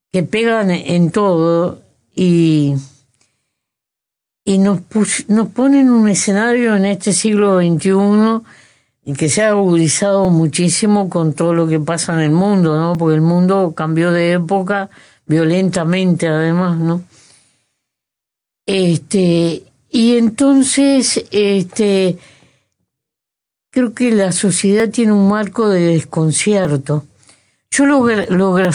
que pegan en todo y nos ponen un escenario en este siglo XXI y que se ha agudizado muchísimo con todo lo que pasa en el mundo, ¿no? Porque el mundo cambió de época violentamente, además, ¿no? Y entonces, creo que la sociedad tiene un marco de desconcierto. Yo lo